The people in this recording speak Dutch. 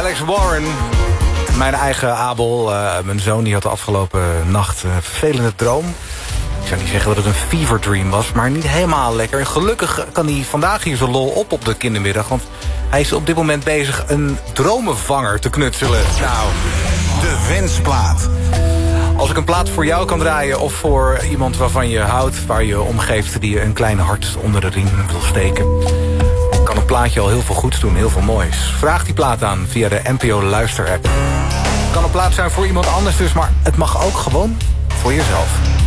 Alex Warren. Mijn eigen Abel, mijn zoon, die had de afgelopen nacht een vervelende droom. Ik zou niet zeggen dat het een fever dream was, maar niet helemaal lekker. En gelukkig kan hij vandaag hier zo lol op de kindermiddag. Want hij is op dit moment bezig een dromenvanger te knutselen. Nou, de wensplaat. Als ik een plaat voor jou kan draaien of voor iemand waarvan je houdt, waar je omgeeft, die je een klein hart onder de riem wil steken, kan een plaatje al heel veel goeds doen, heel veel moois. Vraag die plaat aan via de NPO Luister-app. Kan een plaat zijn voor iemand anders dus, maar het mag ook gewoon voor jezelf.